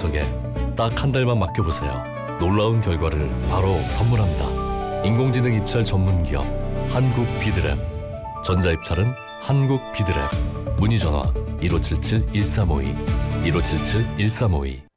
분석에 딱 한 달만 맡겨보세요. 놀라운 결과를 바로 선물합니다. 인공지능 입찰 전문기업 한국비드랩. 전자입찰은 한국비드랩. 문의전화 1577-1352 1577-1352